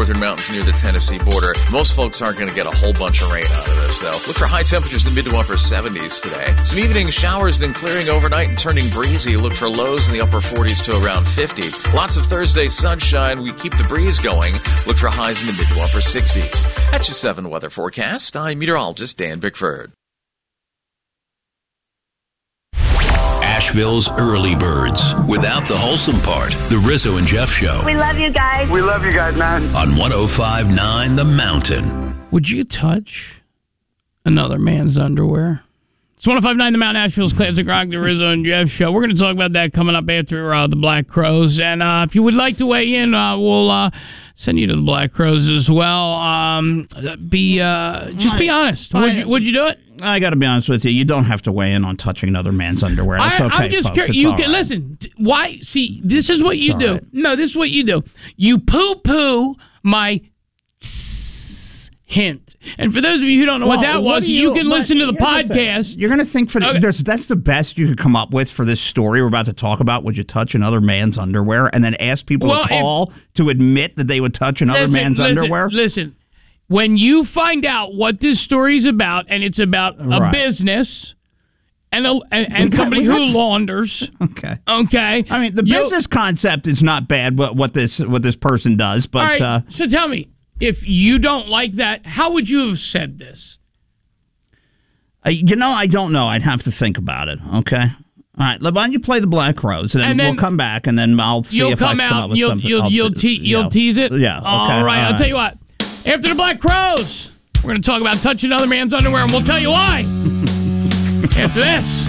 northern mountains near the Tennessee border. Most folks aren't going to get a whole bunch of rain out of this, though. Look for high temperatures in the mid to upper 70s today. Some evening showers, then clearing overnight and turning breezy. Look for lows in the upper 40s to around 50. Lots of Thursday sunshine. We keep the breeze going. Look for highs in the mid to upper 60s. That's your 7 weather forecast. I'm meteorologist Dan Bickford. Asheville's early birds. Without the wholesome part, the Rizzo and Jeff Show. We love you guys. We love you guys, man. On 105.9 The Mountain. Would you touch another man's underwear? It's 105.9 The Mountain, Asheville's classic rock, the Rizzo and Jeff Show. We're going to talk about that coming up after the Black Crowes. And if you would like to weigh in, we'll send you to the Black Crowes as well. Just be honest. Would you do it? I got to be honest with you. You don't have to weigh in on touching another man's underwear. That's okay, I'm just curious. You can listen. Why? See, this is what you do. Right. No, this is what you do. You poo-poo my hint. And for those of you who don't know what that was, you can listen to the podcast. You're going to think that's the best you could come up with for this story we're about to talk about. Would you touch another man's underwear? And then ask people to call to admit that they would touch another man's underwear? Listen. When you find out what this story is about, and it's about a business and somebody who launders. Okay. I mean, the business concept is not bad. What this person does, but all right, so tell me, if you don't like that, how would you have said this? I don't know. I'd have to think about it. Okay. All right, why don't you play the Black Crowes, and then we'll come back, and then I'll see if I come out with something. You'll tease it? Yeah, okay. All right, I'll tell you what. After the Black Crowes, we're going to talk about touching another man's underwear, and we'll tell you why. After this.